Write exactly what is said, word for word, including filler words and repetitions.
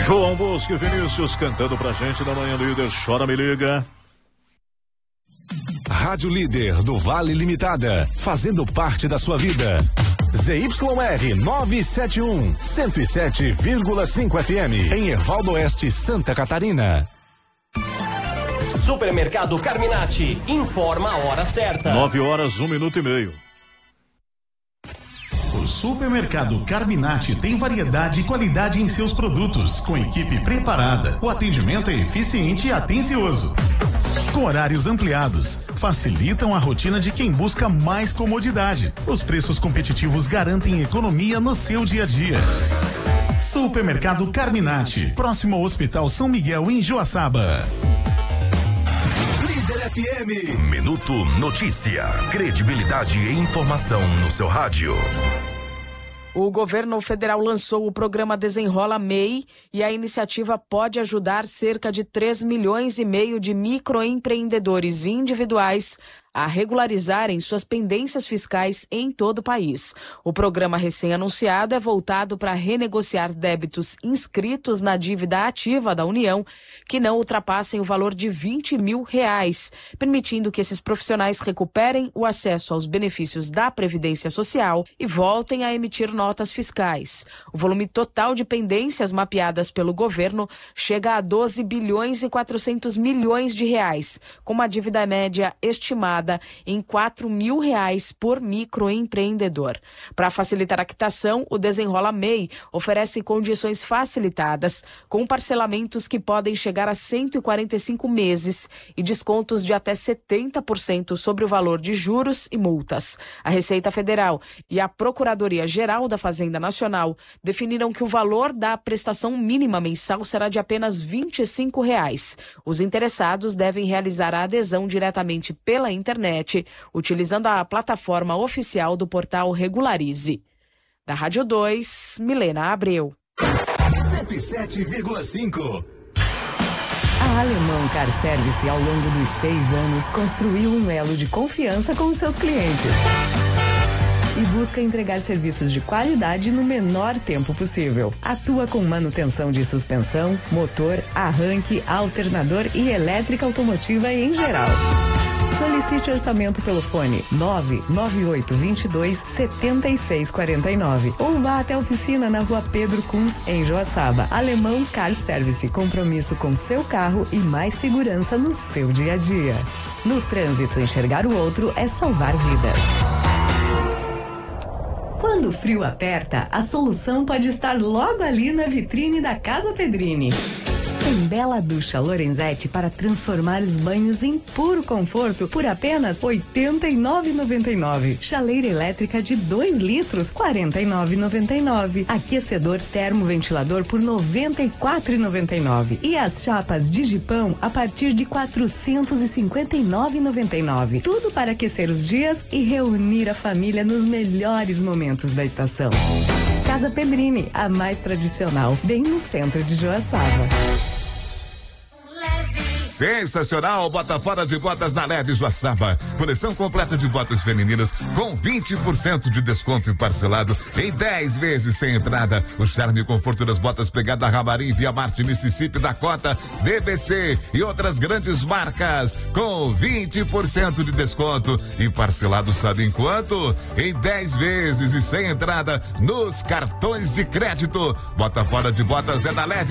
João Bosco e Vinícius cantando pra gente da Manhã Líder. Chora, me liga. Rádio Líder do Vale Limitada, fazendo parte da sua vida. Z Y R novecentos e setenta e um, cento e sete vírgula cinco F M, em Ervaldo Oeste, Santa Catarina. Supermercado Carminati, informa a hora certa. Nove horas, um minuto e meio. O Supermercado Carminati tem variedade e qualidade em seus produtos, com equipe preparada. O atendimento é eficiente e atencioso. Com horários ampliados, facilitam a rotina de quem busca mais comodidade. Os preços competitivos garantem economia no seu dia a dia. Supermercado Carminati, próximo ao Hospital São Miguel, em Joaçaba. Líder F M. Minuto Notícia. Credibilidade e informação no seu rádio. O governo federal lançou o programa Desenrola M E I e a iniciativa pode ajudar cerca de três milhões e meio de microempreendedores individuais a regularizarem suas pendências fiscais em todo o país. O programa recém-anunciado é voltado para renegociar débitos inscritos na dívida ativa da União que não ultrapassem o valor de vinte mil reais, permitindo que esses profissionais recuperem o acesso aos benefícios da Previdência Social e voltem a emitir notas fiscais. O volume total de pendências mapeadas pelo governo chega a doze bilhões e quatrocentos milhões de reais, com uma dívida média estimada em quatro mil reais por microempreendedor. Para facilitar a quitação, o Desenrola M E I oferece condições facilitadas, com parcelamentos que podem chegar a cento e quarenta e cinco meses e descontos de até setenta por cento sobre o valor de juros e multas. A Receita Federal e a Procuradoria-Geral da Fazenda Nacional definiram que o valor da prestação mínima mensal será de apenas vinte e cinco reais. Os interessados devem realizar a adesão diretamente pela internet internet, utilizando a plataforma oficial do portal Regularize. Da Rádio dois, Milena Abreu. cento e sete vírgula cinco. A Alemão Car Service, ao longo dos seis anos, construiu um elo de confiança com seus clientes e busca entregar serviços de qualidade no menor tempo possível. Atua com manutenção de suspensão, motor, arranque, alternador e elétrica automotiva em geral. Solicite orçamento pelo fone nove nove oito dois dois sete seis quatro nove ou vá até a oficina na Rua Pedro Kunz, em Joaçaba. Alemão Car Service, compromisso com seu carro e mais segurança no seu dia a dia. No trânsito, enxergar o outro é salvar vidas. Quando o frio aperta, a solução pode estar logo ali na vitrine da Casa Pedrini. Tem bela ducha Lorenzetti para transformar os banhos em puro conforto por apenas oitenta e nove reais e noventa e nove centavos. Chaleira elétrica de dois litros, quarenta e nove reais e noventa e nove centavos. Aquecedor termoventilador por noventa e quatro reais e noventa e nove centavos. E as chapas Digipão a partir de quatrocentos e cinquenta e nove reais e noventa e nove centavos. Tudo para aquecer os dias e reunir a família nos melhores momentos da estação. Casa Pedrini, a mais tradicional, bem no centro de Joaçaba. Sensacional, bota fora de botas na Leve Joaçaba. Coleção completa de botas femininas com vinte por cento de desconto e parcelado em dez vezes sem entrada. O charme e conforto das botas pegada Ramarim, Via Marte, Mississippi, Dakota, B B C e outras grandes marcas com vinte por cento de desconto e parcelado sabe em quanto? Em dez vezes e sem entrada nos cartões de crédito. Bota fora de botas é na Leve.